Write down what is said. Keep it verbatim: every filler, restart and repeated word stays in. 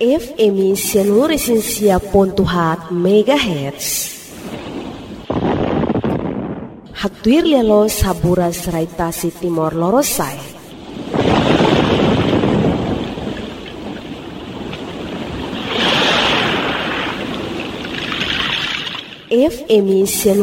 F M seluruh esensia pontuhat megahertz. Haktuir lelo sabura serai tasi timor lorosai. F M